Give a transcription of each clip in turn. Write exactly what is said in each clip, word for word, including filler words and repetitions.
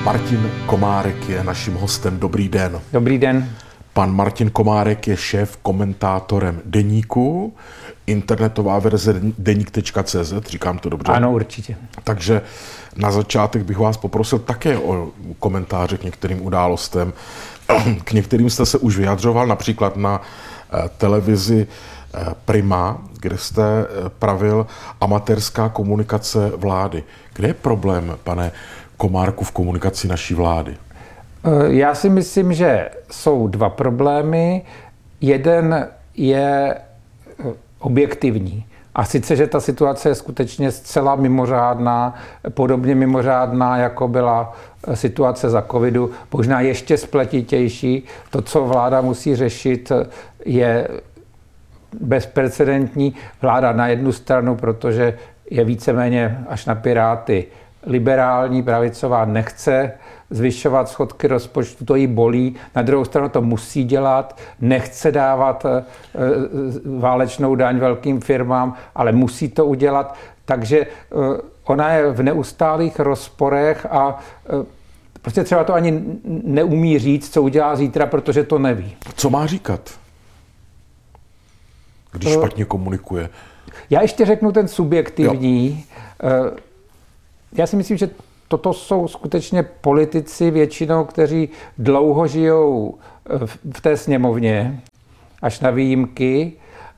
Martin Komárek je naším hostem. Dobrý den. Dobrý den. Pan Martin Komárek je šéf komentátorem Deníku, internetová verze deník tečka cé zet, říkám to dobře? Ano, určitě. Takže na začátek bych vás poprosil také o komentáře k některým událostem. K některým jste se už vyjadřoval, například na televizi Prima, kde jste pravil amatérská komunikace vlády. Kde je problém, pane Komárku, v komunikaci naší vlády? Já si myslím, že jsou dva problémy. Jeden je objektivní. A sice, že ta situace je skutečně zcela mimořádná, podobně mimořádná, jako byla situace za covidu, možná ještě spletitější. To, co vláda musí řešit, je bezprecedentní. Vláda na jednu stranu, protože je víceméně až na Piráty liberální, pravicová, nechce zvyšovat schodky rozpočtu, to jí bolí. Na druhou stranu to musí dělat, nechce dávat válečnou daň velkým firmám, ale musí to udělat. Takže ona je v neustálých rozporech a prostě třeba to ani neumí říct, co udělá zítra, protože to neví. Co má říkat, když špatně komunikuje? Já ještě řeknu ten subjektivní. Jo. Já si myslím, že toto jsou skutečně politici většinou, kteří dlouho žijou v té sněmovně, až na výjimky,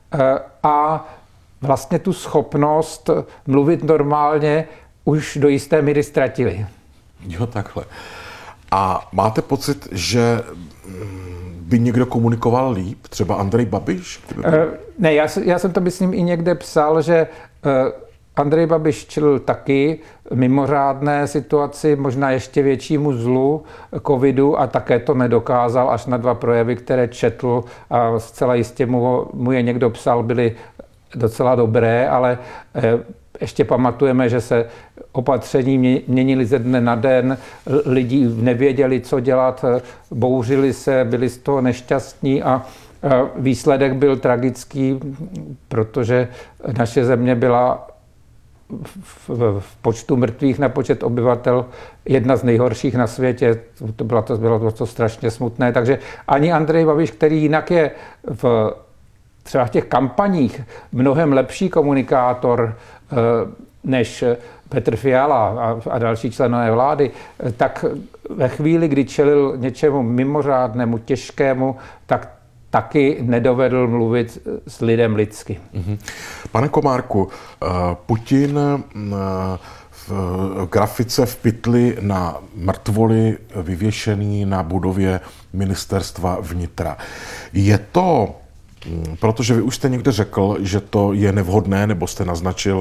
a vlastně tu schopnost mluvit normálně už do jisté míry ztratili. Jo, takhle. A máte pocit, že by někdo komunikoval líp? Třeba Andrej Babiš? Ne, já, já jsem to myslím i někde psal, že Andrej Babiš čelil taky mimořádné situaci, možná ještě většímu zlu covidu a také to nedokázal až na dva projevy, které četl a zcela jistě mu, mu je někdo psal, byly docela dobré, ale ještě pamatujeme, že se opatření měnily ze dne na den, lidi nevěděli, co dělat, bouřili se, byli z toho nešťastní a výsledek byl tragický, protože naše země byla v, v, v počtu mrtvých na počet obyvatel jedna z nejhorších na světě. To bylo to, bylo to strašně smutné. Takže ani Andrej Babiš, který jinak je v třeba v těch kampaních mnohem lepší komunikátor než Petr Fiala a, a další členové vlády, tak ve chvíli, kdy čelil něčemu mimořádnému, těžkému, tak taky nedovedl mluvit s lidem lidsky. Pane Komárku, Putin v grafice v pytli na mrtvoly vyvěšený na budově ministerstva vnitra. Je to, protože vy už jste někde řekl, že to je nevhodné, nebo jste naznačil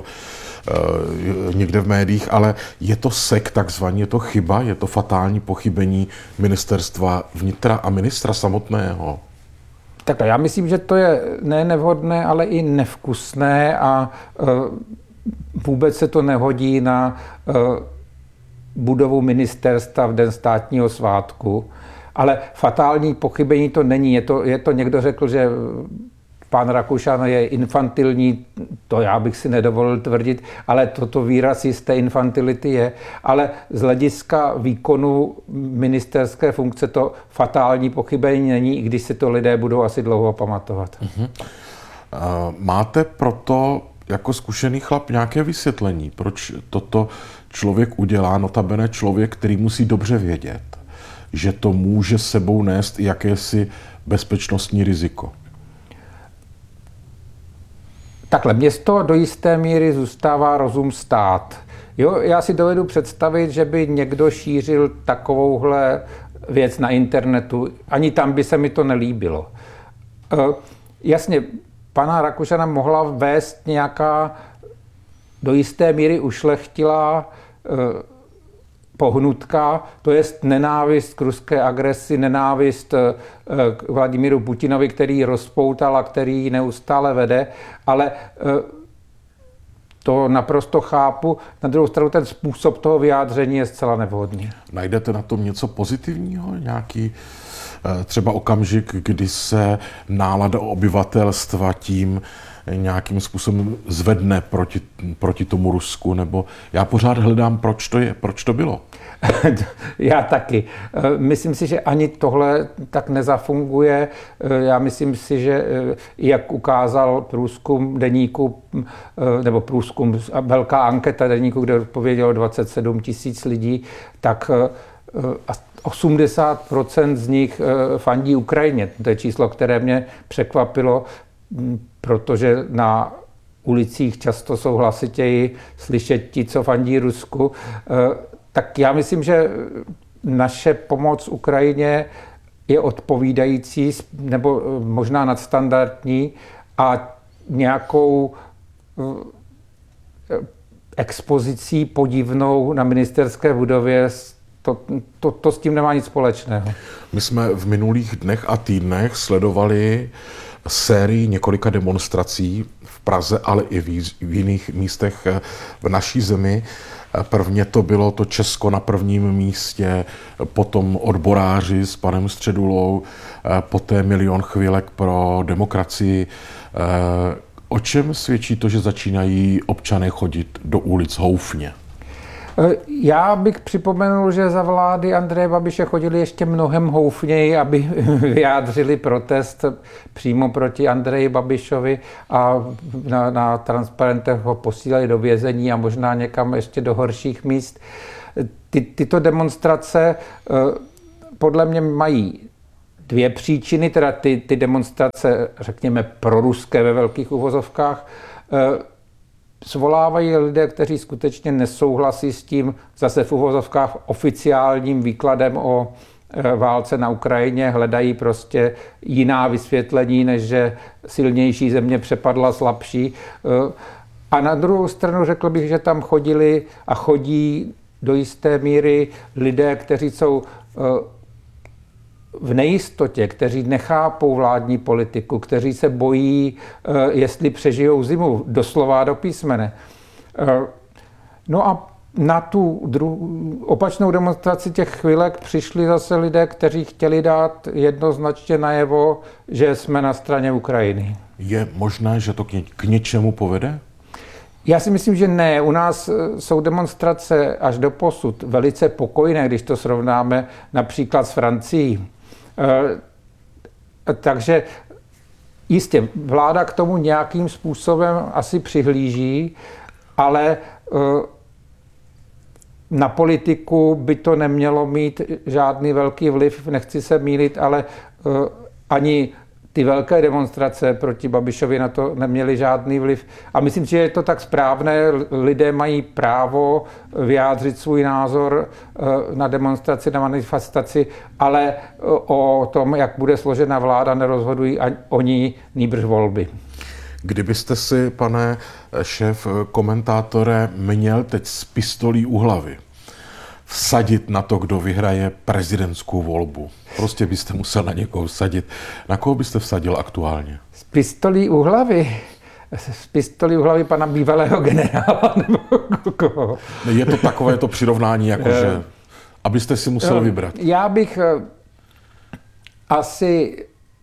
někde v médiích, ale je to sek takzvaně, je to chyba, je to fatální pochybení ministerstva vnitra a ministra samotného? Tak já myslím, že to je ne nevhodné, ale i nevkusné a uh, vůbec se to nehodí na uh, budovu ministerstva v den státního svátku. Ale fatální pochybení to není. Je to, je to někdo řekl, že pan Rakušan je infantilní, to já bych si nedovolil tvrdit, ale toto výraz jisté infantility je. Ale z hlediska výkonu ministerské funkce to fatální pochybení není, i když si to lidé budou asi dlouho pamatovat. Uh-huh. Uh, máte proto jako zkušený chlap nějaké vysvětlení, proč toto člověk udělá, notabene člověk, který musí dobře vědět, že to může sebou nést jakési bezpečnostní riziko? Takhle, město do jisté míry zůstává rozum stát. Jo, já si dovedu představit, že by někdo šířil takovouhle věc na internetu. Ani tam by se mi to nelíbilo. E, jasně, pana Rakušana mohla vést nějaká do jisté míry ušlechtilá e, pohnutka, to je nenávist k ruské agresi, nenávist k Vladimíru Putinovi, který rozpoutal a který neustále vede, ale to naprosto chápu. Na druhou stranu ten způsob toho vyjádření je zcela nevhodný. Najdete na tom něco pozitivního? Nějaký třeba okamžik, kdy se nálada obyvatelstva tím nějakým způsobem zvedne proti, proti tomu Rusku, nebo já pořád hledám, proč to je, proč to bylo. Já taky. Myslím si, že ani tohle tak nezafunguje. Já myslím si, že jak ukázal průzkum deníku, nebo průzkum, velká anketa deníku, kde odpovědělo dvacet sedm tisíc lidí, tak osmdesát procent z nich fandí Ukrajině. To je číslo, které mě překvapilo, protože na ulicích často jsou hlasitěji slyšet ti, co fandí Rusku. Tak já myslím, že naše pomoc Ukrajině je odpovídající nebo možná nadstandardní a nějakou expozicí podivnou na ministerské budově to, to, to s tím nemá nic společného. My jsme v minulých dnech a týdnech sledovali sérii několika demonstrací v Praze, ale i v jiných místech v naší zemi. Prvně to bylo to Česko na prvním místě, potom odboráři s panem Středulou, poté Milion chvilek pro demokracii. O čem svědčí to, že začínají občané chodit do ulic houfně? Já bych připomenul, že za vlády Andreje Babiše chodili ještě mnohem houfněji, aby vyjádřili protest přímo proti Andreji Babišovi a na, na transparentech ho posílali do vězení a možná někam ještě do horších míst. Ty, tyto demonstrace podle mě mají dvě příčiny, teda ty, ty demonstrace, řekněme, proruské ve velkých uvozovkách, svolávají lidé, kteří skutečně nesouhlasí s tím zase v uvozovkách oficiálním výkladem o válce na Ukrajině, hledají prostě jiná vysvětlení, než že silnější země přepadla slabší. A na druhou stranu řekl bych, že tam chodili a chodí do jisté míry lidé, kteří jsou v nejistotě, kteří nechápou vládní politiku, kteří se bojí, jestli přežijou zimu, doslova do písmene. No a na tu dru- opačnou demonstraci těch chvilek přišli zase lidé, kteří chtěli dát jednoznačně najevo, že jsme na straně Ukrajiny. Je možné, že to k, ně- k něčemu povede? Já si myslím, že ne. U nás jsou demonstrace až do posud velice pokojné, když to srovnáme například s Francií. Takže jistě, vláda k tomu nějakým způsobem asi přihlíží, ale na politiku by to nemělo mít žádný velký vliv, nechci se mýlit, ale ani ty velké demonstrace proti Babišovi na to neměly žádný vliv. A myslím, že je to tak správné. Lidé mají právo vyjádřit svůj názor na demonstraci, na manifestaci, ale o tom, jak bude složena vláda, nerozhodují oni, nýbrž volby. Kdybyste si, pane šéf komentátore, měl teď s pistolí u hlavy vsadit na to, kdo vyhraje prezidentskou volbu. Prostě byste musel na někoho vsadit. Na koho byste vsadil aktuálně? S pistolí u hlavy? S pistolí u hlavy pana bývalého generála nebo koho? Je to takové to přirovnání, jakože abyste si musel vybrat. Já bych asi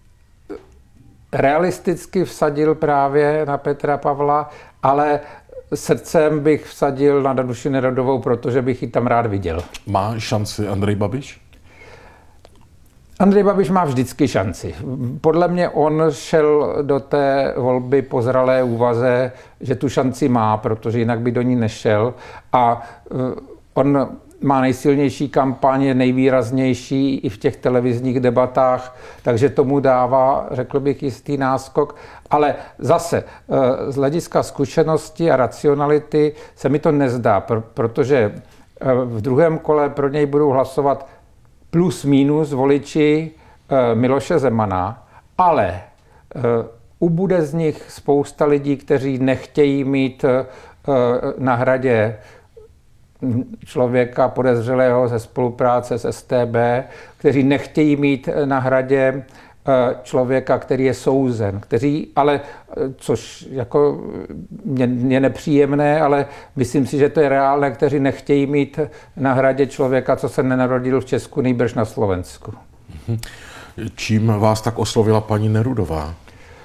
realisticky vsadil právě na Petra Pavla, ale srdcem bych vsadil na Danuši Nerudovou, protože bych ji tam rád viděl. Má šanci Andrej Babiš? Andrej Babiš má vždycky šanci. Podle mě on šel do té volby po zralé úvaze, že tu šanci má, protože jinak by do ní nešel. A on má nejsilnější kampaně, nejvýraznější i v těch televizních debatách, takže tomu dává, řekl bych, jistý náskok. Ale zase, z hlediska zkušenosti a racionality se mi to nezdá, protože v druhém kole pro něj budou hlasovat plus minus voliči Miloše Zemana, ale ubude z nich spousta lidí, kteří nechtějí mít na hradě člověka podezřelého ze spolupráce s S T B, kteří nechtějí mít na hradě člověka, který je souzen, kteří, ale, což jako je nepříjemné, ale myslím si, že to je reálné, kteří nechtějí mít na hradě člověka, co se nenarodil v Česku, nýbrž na Slovensku. Čím vás tak oslovila paní Nerudová?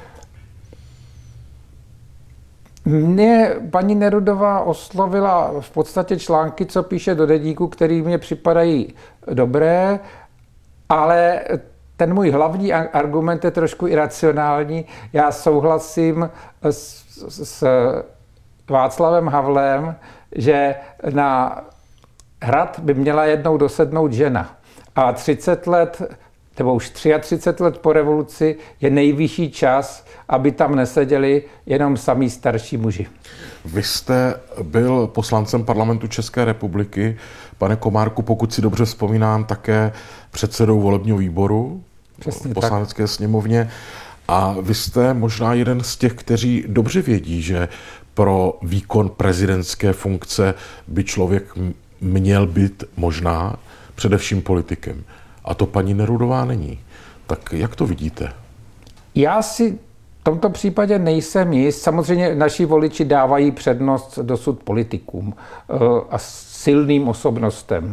Mě paní Nerudová oslovila v podstatě články, co píše do deníku, který mě připadají dobré, ale ten můj hlavní argument je trošku iracionální. Já souhlasím s, s Václavem Havlem, že na hrad by měla jednou dosednout žena. A třicet let, nebo už třicet tři let po revoluci je nejvyšší čas, aby tam neseděli jenom samí starší muži. Vy jste byl poslancem parlamentu České republiky, pane Komárku, pokud si dobře vzpomínám, také předsedou volebního výboru v poslanecké tak. sněmovně. A vy jste možná jeden z těch, kteří dobře vědí, že pro výkon prezidentské funkce by člověk měl být možná především politikem. A to paní Nerudová není. Tak jak to vidíte? Já si v tomto případě nejsem jist. Samozřejmě naši voliči dávají přednost dosud politikům a silným osobnostem.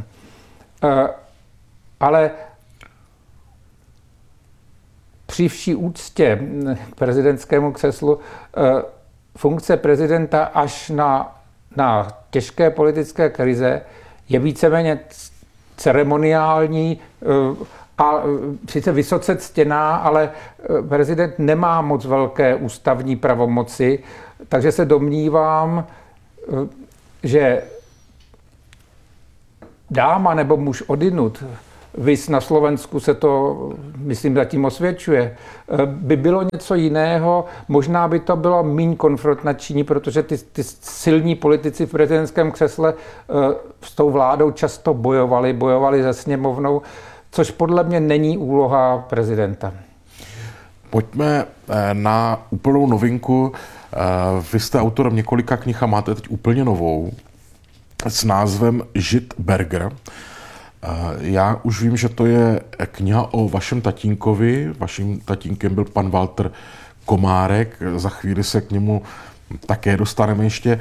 Ale při vší úctě k prezidentskému křeslu funkce prezidenta až na, na těžké politické krize je víceméně ceremoniální a sice vysoce ctěná, ale prezident nemá moc velké ústavní pravomoci, takže se domnívám, že dáma nebo muž odinut, viz na Slovensku se to, myslím, zatím osvědčuje, by bylo něco jiného, možná by to bylo míň konfrontační, protože ty, ty silní politici v prezidentském křesle s tou vládou často bojovali, bojovali se sněmovnou, což podle mě není úloha prezidenta. Pojďme na úplnou novinku. Vy jste autorem několika knih a máte teď úplně novou s názvem Žid Berger. Já už vím, že to je kniha o vašem tatínkovi. Vaším tatínkem byl pan Walter Komárek. Za chvíli se k němu také dostaneme ještě.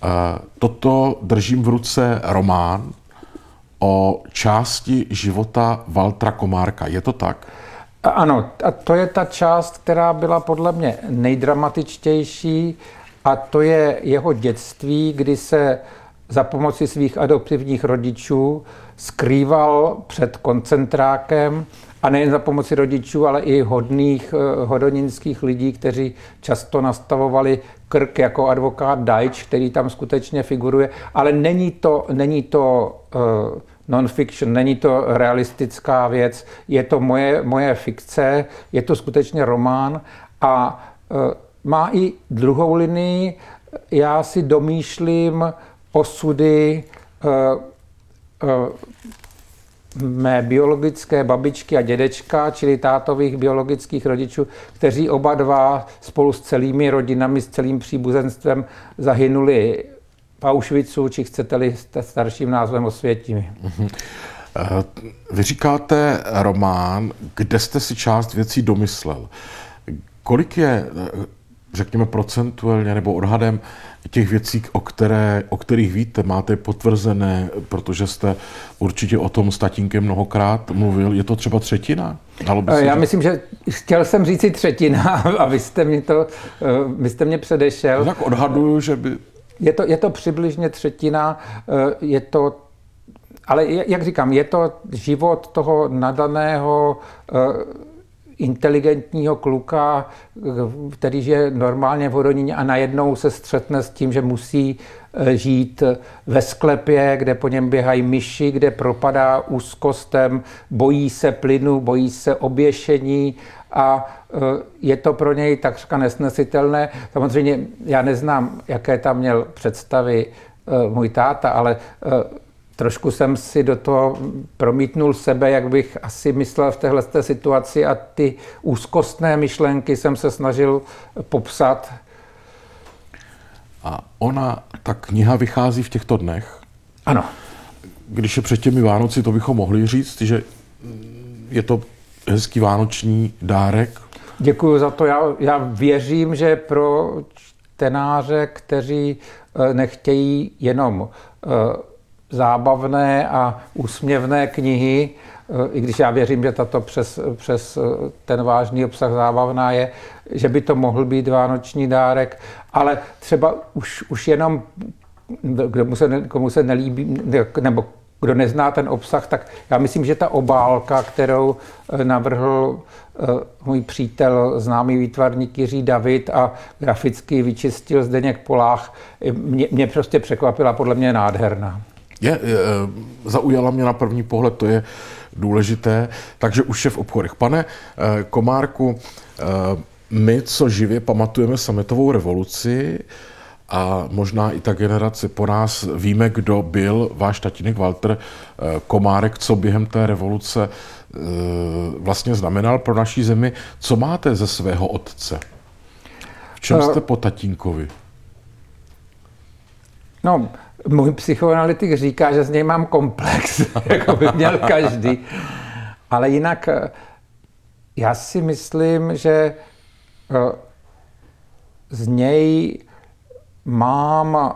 Toto držím v ruce román o části života Waltera Komárka. Je to tak? Ano, a to je ta část, která byla podle mě nejdramatičtější, a to je jeho dětství, kdy se za pomoci svých adoptivních rodičů skrýval před koncentrákem, a nejen za pomoci rodičů, ale i hodných hodonínských lidí, kteří často nastavovali krk jako advokát Dajč, který tam skutečně figuruje, ale není to, není to uh, non-fiction, není to realistická věc, je to moje, moje fikce, je to skutečně román a uh, má i druhou linii. Já si domýšlím osudy uh, uh, mé biologické babičky a dědečka, čili tátových biologických rodičů, kteří oba dva spolu s celými rodinami, s celým příbuzenstvem zahynuli v Auschwitzu, či chcete-li starším názvem Osvětimi. Vy říkáte román, kde jste si část věcí domyslel. Kolik je, řekněme procentuálně nebo odhadem, těch věcí, o, které, o kterých víte, máte potvrzené, protože jste určitě o tom s tatínkem mnohokrát mluvil, je to třeba třetina? Dalo by se Já říct? myslím, že chtěl jsem říct si třetina a vy jste mě to, vy jste mě předešel. Tak odhaduju, že by... Je to, je to přibližně třetina, je to, ale jak říkám, je to život toho nadaného inteligentního kluka, který žije normálně v Hodoníně a najednou se střetne s tím, že musí žít ve sklepě, kde po něm běhají myši, kde propadá úzkostem, bojí se plynu, bojí se oběšení a je to pro něj takřka nesnesitelné. Samozřejmě já neznám, jaké tam měl představy můj táta, ale trošku jsem si do toho promítnul sebe, jak bych asi myslel v téhle situaci, a ty úzkostné myšlenky jsem se snažil popsat. A ona, ta kniha vychází v těchto dnech? Ano. Když je před těmi Vánoci, to bychom mohli říct, že je to hezký vánoční dárek? Děkuji za to. Já, já věřím, že pro čtenáře, kteří nechtějí jenom zábavné a úsměvné knihy, i když já věřím, že tato přes, přes ten vážný obsah zábavná je, že by to mohl být vánoční dárek, ale třeba už, už jenom, kdo se, komu se nelíbí, nebo kdo nezná ten obsah, tak já myslím, že ta obálka, kterou navrhl můj přítel, známý výtvarník Jiří David a graficky vyčistil Zdeněk Polách, mě, mě prostě překvapila, podle mě nádherná. Je, je, zaujala mě na první pohled, to je důležité, takže už je v obchodech. Pane Komárku, my, co živě pamatujeme sametovou revoluci, a možná i ta generace po nás, víme, kdo byl váš tatínek Walter Komárek, co během té revoluce vlastně znamenal pro naší zemi. Co máte ze svého otce? V čem jste po tatínkovi? No, můj psychoanalytik říká, že z něj mám komplex, jako by měl každý. Ale jinak já si myslím, že z něj mám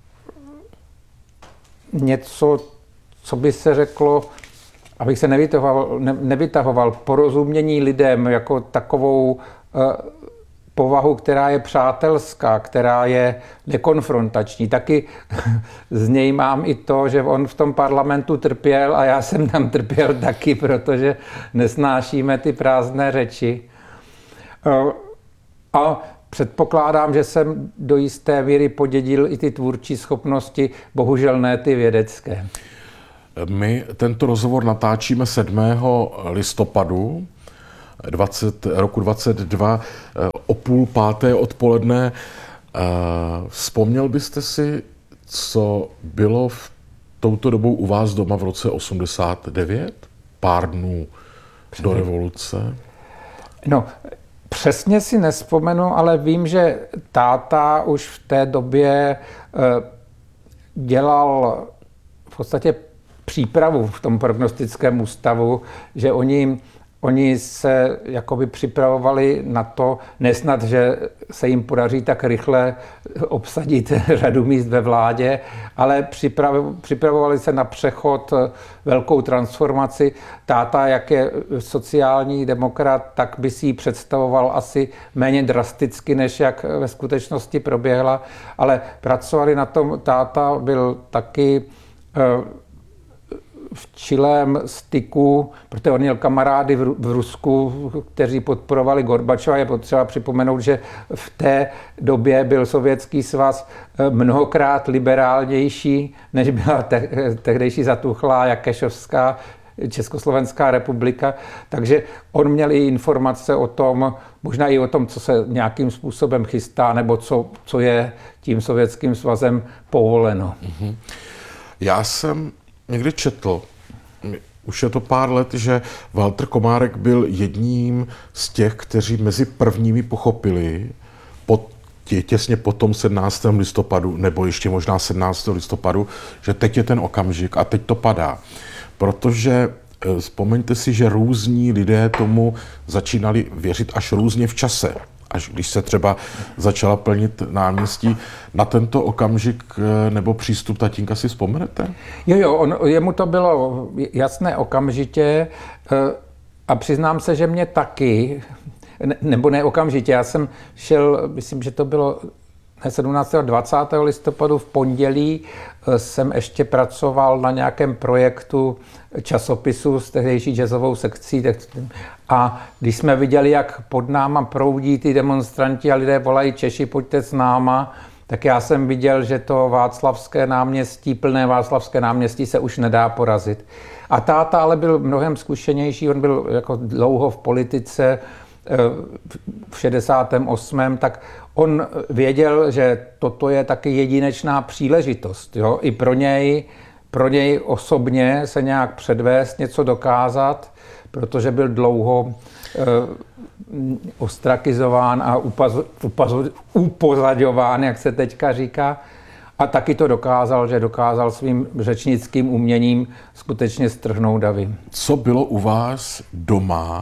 něco, co by se řeklo, abych se nevytahoval, ne, nevytahoval porozumění lidem jako takovou uh, povahu, která je přátelská, která je nekonfrontační. Taky z něj mám i to, že on v tom parlamentu trpěl a já jsem tam trpěl taky, protože nesnášíme ty prázdné řeči. Uh, a předpokládám, že jsem do jisté míry podědil i ty tvůrčí schopnosti, bohužel ne ty vědecké. My tento rozhovor natáčíme sedmého listopadu dvacet, roku dvacet dva o půl páté odpoledne. Vzpomněl byste si, co bylo v touto dobou u vás doma v roce osmdesát devět? Pár dnů do revoluce? No, přesně si nespomenu, ale vím, že táta už v té době dělal v podstatě přípravu v tom prognostickém ústavu, že oni, oni se jakoby připravovali na to, nesnad, že se jim podaří tak rychle obsadit řadu míst ve vládě, ale připravovali se na přechod, velkou transformaci. Táta, jak je sociální demokrat, tak by si ji představoval asi méně drasticky, než jak ve skutečnosti proběhla, ale pracovali na tom. Táta byl taky v čilém styku, protože on měl kamarády v Rusku, kteří podporovali Gorbačova. Je potřeba připomenout, že v té době byl Sovětský svaz mnohokrát liberálnější, než byla te- tehdejší zatuchlá Jakešovská Československá republika. Takže on měl i informace o tom, možná i o tom, co se nějakým způsobem chystá, nebo co, co je tím Sovětským svazem povoleno. Mm-hmm. Já jsem někdy četl, už je to pár let, že Walter Komárek byl jedním z těch, kteří mezi prvními pochopili pod, tě, těsně po tom sedmnáctého listopadu, nebo ještě možná sedmnáctého listopadu, že teď je ten okamžik a teď to padá. Protože vzpomeňte si, že různí lidé tomu začínali věřit až různě v čase. Až když se třeba začala plnit náměstí. Na tento okamžik nebo přístup tatínka si vzpomenete? Jo, jo, on, jemu to bylo jasné okamžitě a přiznám se, že mě taky, ne, nebo ne okamžitě, já jsem šel, myslím, že to bylo sedmnáctého dvacátého listopadu v pondělí, jsem ještě pracoval na nějakém projektu časopisu s tehdejší jazzovou sekcí a když jsme viděli, jak pod náma proudí ty demonstranti a lidé volají Češi, pojďte s náma, tak já jsem viděl, že to Václavské náměstí, plné Václavské náměstí se už nedá porazit. A táta ale byl mnohem zkušenější, on byl jako dlouho v politice, v šedesátém osmém tak on věděl, že toto je taky jedinečná příležitost. Jo? I pro něj, pro něj osobně se nějak předvést, něco dokázat, protože byl dlouho eh, ostrakizován a upazo, upazo, upozaďován, jak se teďka říká. A taky to dokázal, že dokázal svým řečnickým uměním skutečně strhnout davy. Co bylo u vás doma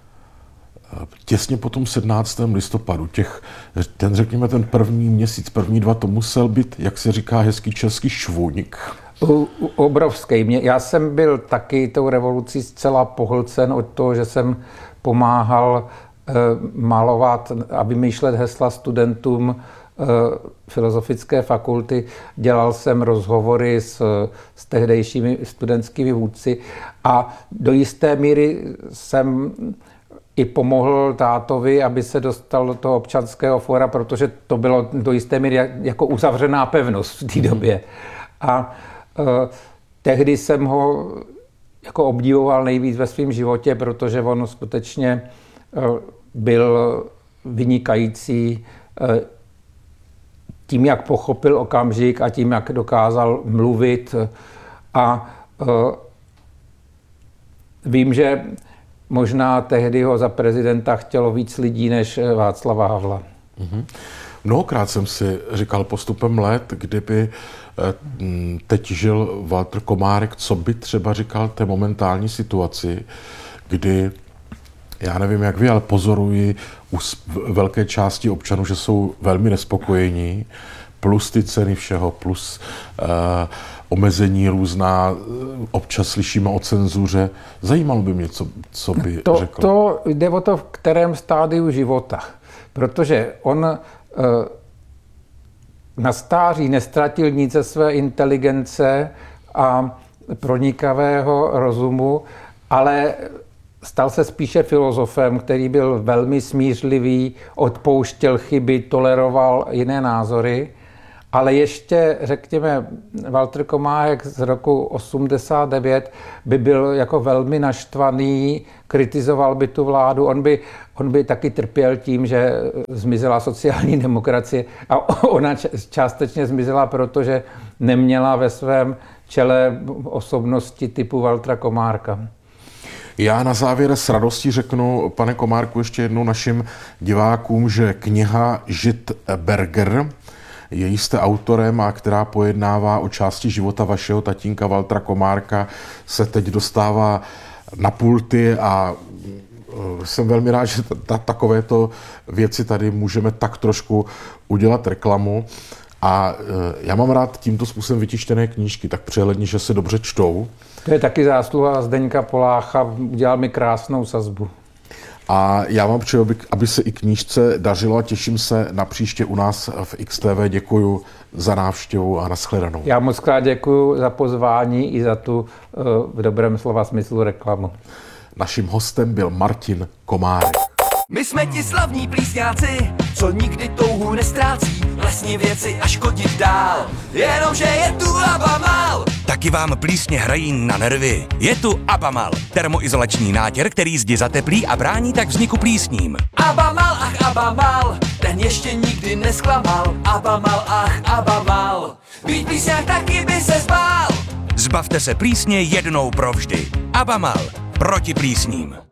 těsně po tom sedmnáctém listopadu, těch, ten řekněme ten první měsíc, první dva, to musel být, jak se říká hezký český švůnik. U, u, obrovský. Mě, já jsem byl taky tou revolucí zcela pohlcen od toho, že jsem pomáhal e, malovat a vymýšlet hesla studentům e, filozofické fakulty. Dělal jsem rozhovory s, s tehdejšími studentskými vůdci a do jisté míry jsem i pomohl tátovi, aby se dostal do toho občanského fóra, protože to bylo do jisté míry jako uzavřená pevnost v té době. A e, tehdy jsem ho jako obdivoval nejvíc ve svém životě, protože on skutečně e, byl vynikající e, tím, jak pochopil okamžik a tím, jak dokázal mluvit. A e, vím, že možná tehdy ho za prezidenta chtělo víc lidí než Václava Havla. Mm-hmm. Mnohokrát jsem si říkal postupem let, kdyby teď žil Walter Komárek, co by třeba říkal té momentální situaci, kdy, já nevím jak vy, ale pozoruji u velké části občanů, že jsou velmi nespokojení, plus ty ceny všeho, plus uh, omezení různá, občas slyšíme o cenzuře. Zajímalo by mě, co, co by to, řekl. To jde o to, v kterém stádiu života. Protože on uh, na stáří nestratil nic ze své inteligence a pronikavého rozumu, ale stal se spíše filozofem, který byl velmi smířlivý, odpouštěl chyby, toleroval jiné názory. Ale ještě, řekněme, Walter Komárek z roku osmdesát devět by byl jako velmi naštvaný, kritizoval by tu vládu. On by, on by taky trpěl tím, že zmizela sociální demokracie a ona částečně zmizela, protože neměla ve svém čele osobnosti typu Waltera Komárka. Já na závěr s radostí řeknu, pane Komárku, ještě jednou našim divákům, že kniha Žid Berger, její jste autorem a která pojednává o části života vašeho tatínka Waltera Komárka, se teď dostává na pulty a jsem velmi rád, že ta, takovéto věci tady můžeme tak trošku udělat reklamu. A já mám rád tímto způsobem vytištěné knížky, tak přehledně, že se dobře čtou. To je taky zásluha Zdeňka Polácha, udělal mi krásnou sazbu. A já vám přeju, aby se i knížce dařilo a těším se na příště u nás v X T V. Děkuju za návštěvu a nashledanou. Já moc krát děkuju za pozvání i za tu v dobrém slova smyslu reklamu. Naším hostem byl Martin Komárek. My jsme ti slavní plísňáci, co nikdy touhu nestrácí, lesní věci a škodit dál, jenomže je tu Abamal. Taky vám plísně hrají na nervy. Je tu Abamal, termoizolační nátěr, který zdi zateplí a brání tak vzniku plísním. Abamal, ach Abamal, ten ještě nikdy nesklamal. Abamal, ach Abamal, být plísňák taky by se zbál. Zbavte se plísně jednou provždy. Abamal, proti plísním.